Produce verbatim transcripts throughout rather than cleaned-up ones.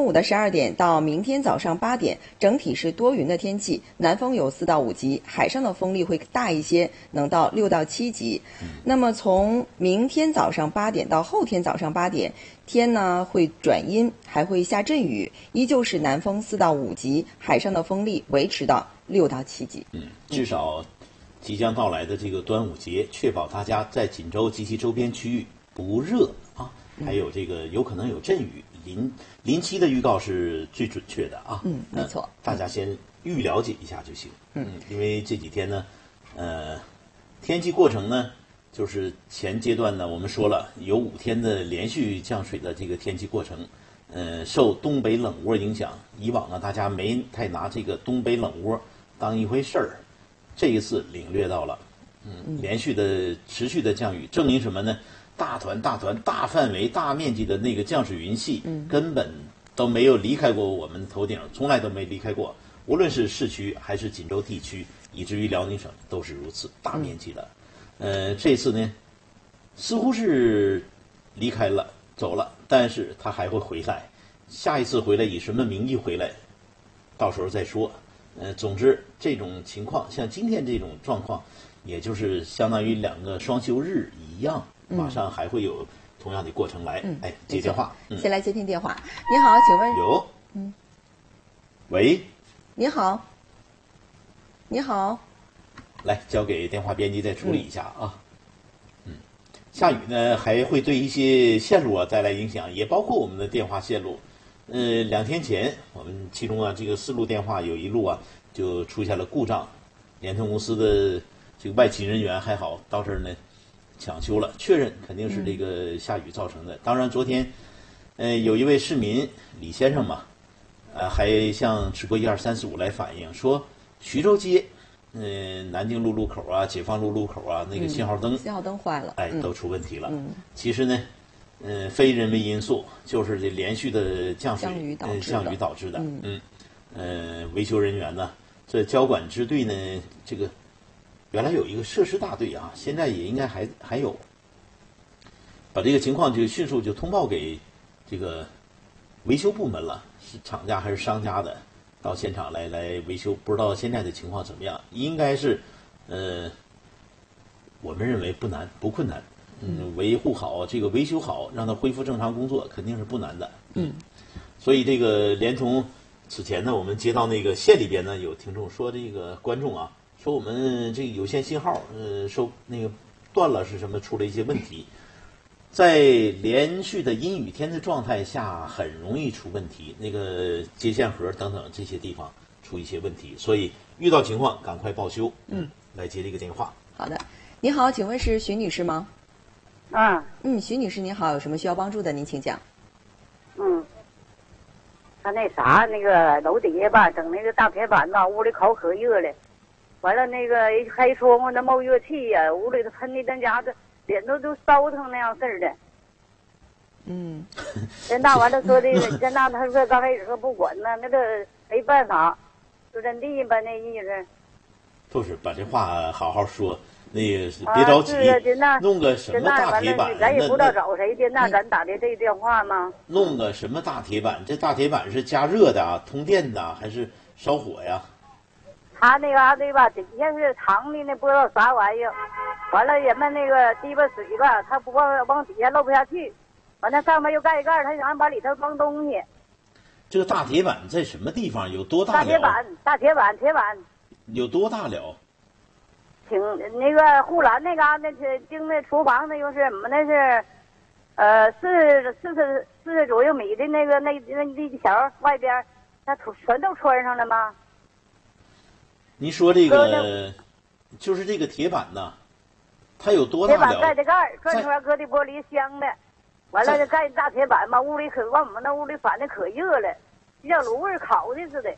午的十二点到明天早上八点，整体是多云的天气，南风有四到五级，海上的风力会大一些，能到六到七级。那么从明天早上八点到后天早上八点，天呢会转阴，还会下阵雨，依旧是南风四到五级，海上的风力维持到六到七级。 嗯，至少即将到来的这个端午节，确保大家在锦州及其周边区域不热啊，还有这个有可能有阵雨，临临期的预告是最准确的啊。 嗯，没错， 呃、大家先预了解一下就行。嗯，因为这几天呢，呃，天气过程呢。就是前阶段呢，我们说了有五天的连续降水的这个天气过程，呃，受东北冷窝影响。以往呢，大家没太拿这个东北冷窝当一回事儿，这一次领略到了，嗯，连续的持续的降雨，证明什么呢？大团大团、大范围、大面积的那个降水云系，根本都没有离开过我们头顶，从来都没离开过。无论是市区还是锦州地区，以至于辽宁省，都是如此，大面积的。嗯呃，这次呢，似乎是离开了，走了，但是他还会回来。下一次回来以什么名义回来，到时候再说。呃，总之这种情况，像今天这种状况，也就是相当于两个双休日一样，马上还会有同样的过程来。嗯、哎，接电话、 嗯，先来接听电话。你好，请问有？嗯，喂， 你好，你好。 来，交给电话编辑再处理一下啊。嗯，下雨呢还会对一些线路啊带来影响，也包括我们的电话线路。呃，两天前我们其中啊这个四路电话有一路啊就出现了故障，联通公司的这个外勤人员还好到这儿呢抢修了，确认肯定是这个下雨造成的。当然昨天，呃有一位市民李先生嘛，呃还向直播一二三四五来反映说徐州街。嗯，南京路路口啊，解放路路口啊，那个信号灯、嗯、 信号灯坏了， 哎，都出问题了。 嗯， 其实呢，嗯、呃，非人为因素，就是这连续的降水、 降雨导致的。 降雨导致的。 嗯， 嗯，呃，维修人员呢，这交管支队呢，这个原来有一个设施大队啊，现在也应该还还有，把这个情况就迅速就通报给这个维修部门了，是厂家还是商家的。到现场来来维修，不知道现在的情况怎么样？应该是，呃，我们认为不难不困难，嗯，维护好这个维修好，让它恢复正常工作，肯定是不难的。 嗯， 所以这个联通此前呢，我们接到那个县里边呢，有听众说这个观众啊，说我们这个有线信号呃收那个断了是什么出了一些问题。在连续的阴雨天的状态下，很容易出问题，那个接线盒等等这些地方出一些问题，所以遇到情况赶快报修。嗯，来接这个电话。 好的，你好，请问是徐女士吗？ 嗯嗯，徐女士你好，有什么需要帮助的您请讲。 嗯，他那啥，那个楼底下吧，整那个大铁板吧，屋里烤可热了，完了那个一开窗户那冒热气呀、啊，屋里头喷的那家伙脸都都烧成那样似的。 嗯， 人大完了说的，人大他说刚开始说不管呢，那个没办法，就真地吧那意思。 不是，把这话好好说，那个别着急， 啊、 弄个什么大铁板， 咱也不知道找谁的，那咱打的这个电话吗？ 弄个什么大铁板？这大铁板是加热的啊，通电的还是烧火呀？ 他那嘎达吧，底下是长的，那不知道啥玩意儿。完了，人们那个滴吧水吧，他不往往底下漏不下去。完了，上面又盖一盖，他想把里头装东西。 这个大铁板在什么地方？有多大了？ 大铁板，大铁板，铁板。 有多大了？ 挺那个护栏那嘎达，那经那厨房那又是什么？那是，呃，四四十四十左右米的那个那那那条外边，它全都穿上了吗？ 您说这个就是这个铁板呐，它有多大了？ 铁板盖的盖，转圈搁的玻璃镶的，完了就盖大铁板嘛，屋里可往我们那屋里反的可热了，就像炉味烤的似的。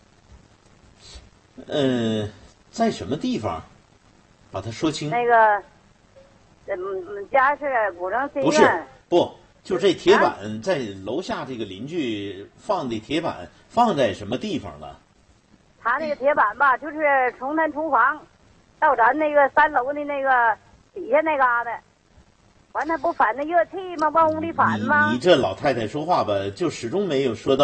嗯，在什么地方？把它说清。 那个，嗯，家是古城西院。 不是，不，就是这铁板在楼下这个邻居放的铁板放在什么地方了？ 他那个铁板吧，就是从咱厨房到咱那个三楼的那个底下那嘎达，完他不反那热气吗？往屋里反吗？ 你你这老太太说话吧，就始终没有说到。